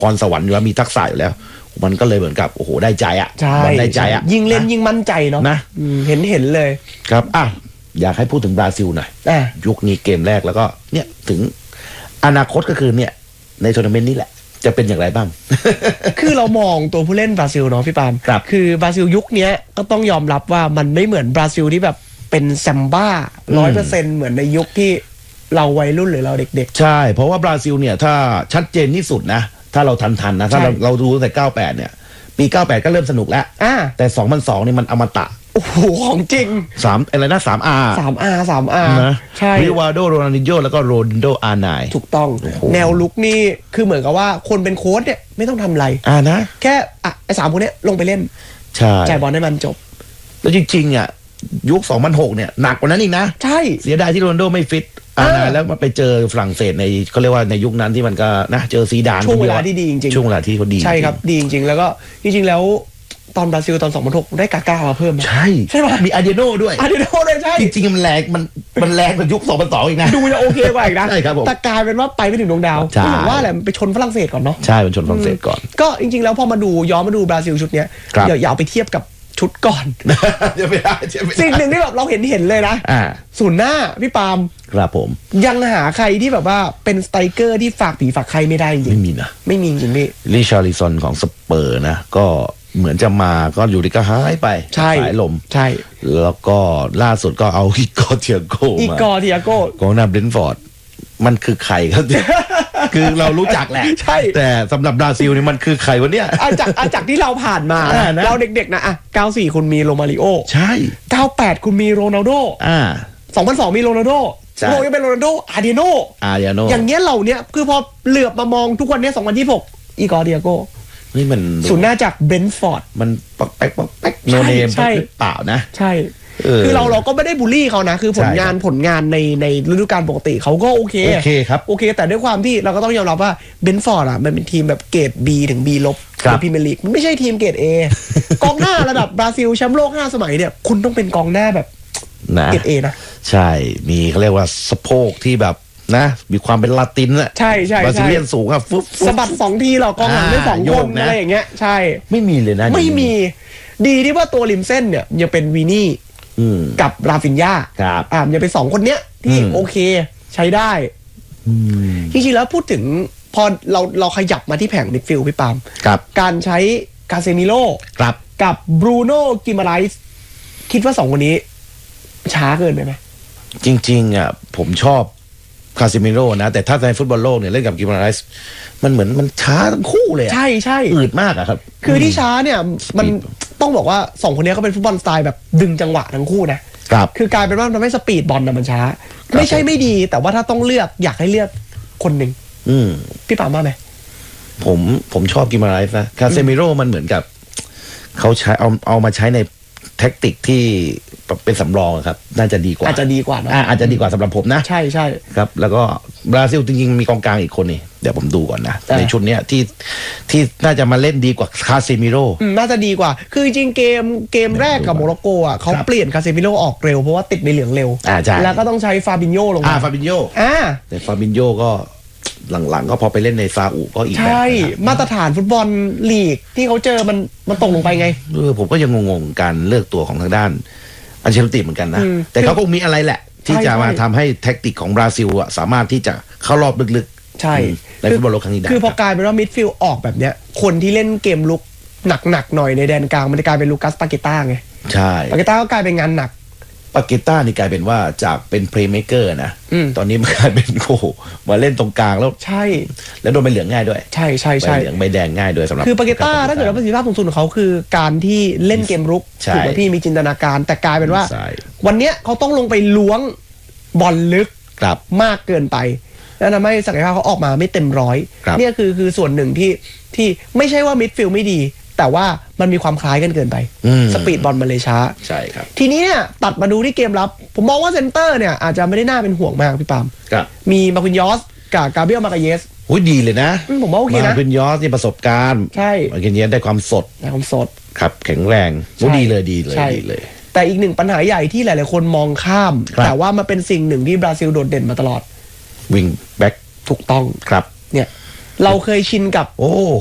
พรสวรรค์อยู่แล้วมีทักษะอยู่แล้วมันก็เลยเหมือนกับโอ้โหได้ใจอ่ะมันได้ใจอ่ะยิ่งเล่นยิ่งมั่นใจเนาะเห็นเลยครับอยากให้พูดถึงบราซิลหน่อยยุคนี้เกมแรกแล้วก็เนี่ยถึงอนาคตก็คือเนี่ยในทัวร์นาเมนต์นี้แหละจะเป็นอย่างไรบ้างคือเรามองตัวผู้เล่นบราซิลเนาะพี่ปามคือบราซิลยุคนี้ก็ต้องยอมรับว่ามันไม่เหมือนบราซิลที่แบบเป็นแซมบ้า 100% เหมือนในยุคที่เราวัยรุ่นหรือเราเด็กๆใช่เพราะว่าบราซิลเนี่ยถ้าชัดเจนที่สุดนะถ้าเราทันนะถ้าเราดูตั้งแต่98เนี่ยปี98ก็เริ่มสนุกแล้วแต่2002นี่มันอมตะโอ้โหของจริงอะไรนะ 3R นะใช่ริวาโดโรนัลดินโญ่แล้วก็โรนัลโดอาร์ไนน์ถูกต้องแนวลุกนี่คือเหมือนกับว่าคนเป็นโค้ชเนี่ยไม่ต้องทำอะไรนะแค่ไอ้3คนนี้ลงไปเล่นใช่จ่ายบอลให้มันจบแล้วจริงๆอ่ะยุค2006เนี่ยหนักกว่านั้นอีกนะใช่เสียดายที่โรนัลโดไม่ฟิตแล้วมาไปเจอฝรั่งเศสในเขาเรียกว่าในยุคนั้นที่มันก็นะเจอซีดานช่วงเวลาที่ดีจริงๆช่วงเวลาที่เขาดีใช่ครับดีจริงๆแล้วก็จริงๆแล้วตอนบราซิลตอน2006ได้กาก้ามาเพิ่มใช่ป่ะมีอาร์เดโน่ด้วยใช่จริงๆมันแรงมันแรงกว่ายุค2002อีกนะดูจะโอเคกว่าอีกนะใช่ครับผมแต่กลายเป็นว่าไปไม่ถึงดวงดาวผมว่าแหละมันไปชนฝรั่งเศสก่อนเนาะใช่มันชนฝรั่งเศสก่อนก็จริงๆแล้วพอมาดูย้อนมาดูบราซิลชุดเนี้ยอย่าเอาไปเทียบกับชุดก่อนสิ่งหนึ่งที่แบบเราเห็นเลยนะศูนย์หน้าพี่ปาล์มครับผมยังหาใครที่แบบว่าเป็นสไตรเกอร์ที่ฝากผีฝากใครไม่ได้จริงไม่มีนะไม่มีจริงพี่ลิชาริซอนของสเปอร์นะก็เหมือนจะมาก็อยู่ดีก็หายไปสายลมใช่แล้วก็ล่าสุดก็เอาอีกอร์เทียโก้ของนาเบรนท์ฟอร์ดมันคือใครครับ คือเรารู้จักแหละใช่แต่สำหรับบราซิลนี่มันคือใครวะเนี่ยจากที่เราผ่านมาเราเด็กๆนะ94คุณมีโรมาริโอใช่ 98คุณมีโรนัลโด2002มีโรนัลโดโรยังเป็นโรนัลโดอาร์เดียโนอย่างเงี้ยเราเนี่ยคือพอเหลือบมามองทุกวันนี้2026อีกอร์เดียโก้นี่มันศูนย์หน้าจากเบรนท์ฟอร์ดมันปักแป๊กโนเนมหรือเปล่านะใช่คือเราก็ไม่ได้บูลลี่เขานะคือผลงานในฤดูกาลปกติเขาก็โอเคครับโอเคแต่ด้วยความที่เราก็ต้องยอมรับว่าเบนฟอร์ดอ่ะมันเป็นทีมแบบเกรด B ถึง B ลบในพรีเมียร์ลีกมันไม่ใช่ทีมเกรด A กองหน้าระดับบราซิลแชมป์โลก5 สมัยเนี่ยคุณต้องเป็นกองหน้าแบบเกรด A นะใช่มีเขาเรียกว่าสะโพกที่แบบนะมีความเป็นลาตินอะใช่บราซิเลียนสูงอะฟุ๊บสะบัด2ทีหรอกองหลังได้2คนอะไรอย่างเงี้ยใช่ไม่มีเลยนะไม่มีดีที่ว่าตัวริมเส้นเนี่ยยังเป็นวีนี่กับราฟินญายังเป็น2คนเนี้ยที่โอเคใช้ได้จริงๆแล้วพูดถึงพอเราขยับมาที่แผงมิดฟิลด์พี่ปามการใช้กาเซมิโร่กับบรูโน่กิมาไรส์คิดว่า2คนนี้ช้าเกินไปไหมจริงๆอ่ะผมชอบคาซิมิโร่นะแต่ถ้าในฟุตบอลโลกเนี่ยเล่นกับกิมาไรส์มันเหมือนมันช้าทั้งคู่เลยใช่อืดมากอะครับคือที่ช้าเนี่ยมันต้องบอกว่า2คนนี้ก็เป็นฟุตบอลสไตล์แบบดึงจังหวะทั้งคู่นะคือกลายเป็นว่าทำให้สปีดบอลมันช้าไม่ใช่ไม่ดีแต่ว่าถ้าต้องเลือกอยากให้เลือกคนหนึ่งพี่ปาล์มว่าไหมผมชอบกิมาไรส์นะคาเซมิโร่มันเหมือนกับเขาใช้เอามาใช้ในแท็กติกที่เป็นสำรองครับน่าจะดีกว่าอาจจะดีกว่าอาจจะดีกว่าสำหรับผมนะใช่ครับแล้วก็บราซิลจริงๆมีกองกลางอีกคนนี่เดี๋ยวผมดูก่อนนะในชุดนี้ที่น่าจะมาเล่นดีกว่าคาเซมิโร่น่าจะดีกว่าคือจริงเกมแรกกับโมร็อกโกอ่ะเขาเปลี่ยนคาเซมิโร่ออกเร็วเพราะว่าติดใบเหลืองเร็วแล้วก็ต้องใช้ฟาบินโญลงมาฟาบินโญแต่ฟาบินโญก็หลังๆก็พอไปเล่นในซาอุก็อีกแบบใช่มาตรฐานฟุตบอลลีกที่เขาเจอมันตกลงไปไงผมก็ยังงงๆการเลือกตัวของทางด้านอันเชลติเหมือนกันนะแต่เขาคงมีอะไรแหละที่จะมาทำให้แท็กติกของบราซิลสามารถที่จะเข้ารอบลึกๆใช่ในฟุตบอลโลกครั้งนี้ได้คือพอกลายเป็นว่ามิดฟิลด์ออกแบบเนี้ยคนที่เล่นเกมลุกหนักๆหน่อยในแดนกลางมันจะกลายเป็นลูกัสปาเกต้าไงใช่ปาเกต้าก็กลายเป็นงานหนักปาเกต้านี่กลายเป็นว่าจากเป็นเพลย์เมเกอร์นะตอนนี้มันกลายเป็นโอ้โหมาเล่นตรงกลางแล้วใช่แล้วโดนใบเหลืองง่ายด้วยใช่ใบเหลืองใบแดงง่ายด้วยสำหรับคือปาเกต้าถ้าเกิดว่าประสิทธิภาพสูงสุดของเขาคือการที่เล่นเกมรุกถูกไหมพี่มีจินตนาการแต่กลายเป็นว่าวันเนี้ยเขาต้องลงไปล้วงบอลลึกมากเกินไปแล้วทำให้ศักยภาพเขาออกมาไม่เต็มร้อยเนี่ยคือส่วนหนึ่งที่ไม่ใช่ว่ามิดฟิลด์ไม่ดีแต่ว่ามันมีความคล้ายกันเกินไปสปีดบอลมันเลยช้าใช่ครับทีนี้เนี่ยตัดมาดูที่เกมรับผมมองว่าเซนเตอร์เนี่ยอาจจะไม่ได้น่าเป็นห่วงมากพี่ปามมีมาร์คินยอสกับกาเบรียลมาร์กาเยสดีเลยนะผมว่าโอเคนะมาร์คินยอสนี่ประสบการณ์ใช่มาร์คินยอสได้ความสดครับแข็งแรงดีเลยแต่อีกหนึ่งปัญหาใหญ่ที่หลายๆคนมองข้ามแต่ว่ามันเป็นสิ่งหนึ่งที่บราซิลโดดเด่นมาตลอดวิงแบ็กถูกต้องครับเนี่ยเราเคยชินกับโอ้